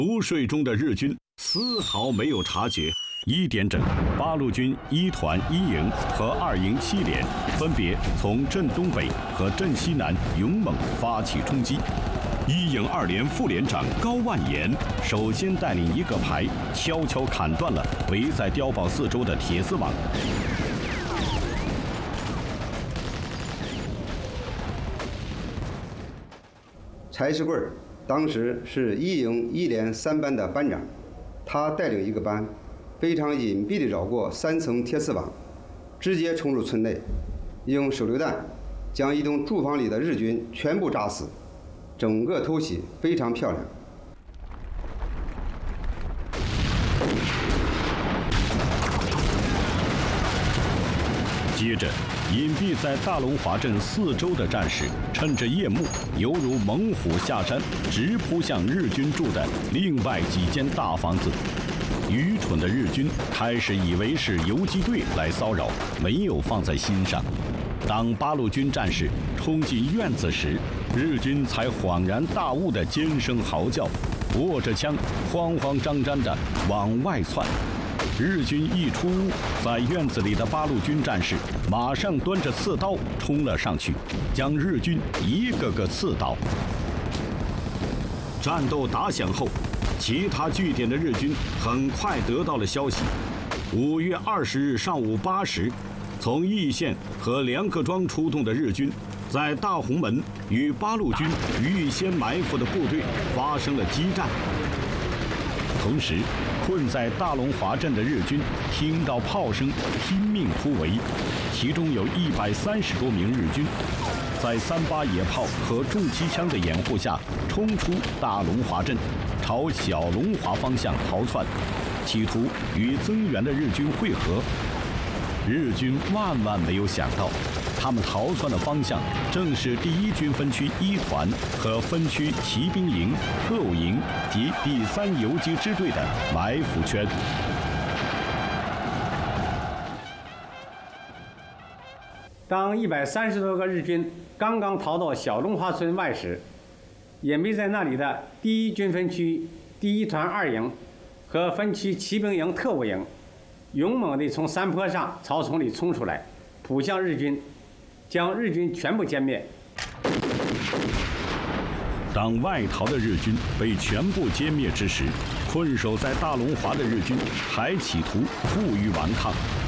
熟睡中的日军丝毫没有察觉。1点整，八路军1团1营和2营7连分别从镇东北和镇西南勇猛发起冲击。1营2连副连长高万延首先带领一个排，悄悄砍断了围在碉堡四周的铁丝网。 柴世贵当时是1营1连3班的班长，他带领一个班，非常隐蔽地绕过3层铁丝网，直接冲入村内，用手榴弹将一栋住房里的日军全部炸死，整个偷袭非常漂亮。 接着，隐蔽在大龙华镇4周的战士，趁着夜幕，犹如猛虎下山，直扑向日军住的另外几间大房子。愚蠢的日军开始以为是游击队来骚扰，没有放在心上。当八路军战士冲进院子时，日军才恍然大悟地尖声嚎叫，握着枪，慌慌张张地往外窜。日军一出屋，在院子里的八路军战士马上端着刺刀冲了上去，将日军一个个刺倒。战斗打响后，其他据点的日军很快得到了消息。5月20日上午8时，从义县和梁各庄出动的日军，在大红门与八路军预先埋伏的部队发生了激战。同时，困在大龙华镇的日军听到炮声，拼命突围，其中有130多名日军，在38野炮和重机枪的掩护下，冲出大龙华镇，朝小龙华方向逃窜，企图与增援的日军会合。日军万万没有想到，他们逃窜的方向正是第1军分区1团和分区骑兵营、特务营及第3游击支队的埋伏圈。 当130多个日军刚刚逃到小龙华村外时，隐蔽在那里的第1军分区第1团2营和分区骑兵营、特务营勇猛地从山坡上草丛里冲出来，扑向日军，将日军全部歼灭。 当外逃的日军被全部歼灭之时，困守在大龙华的日军还企图负隅顽抗。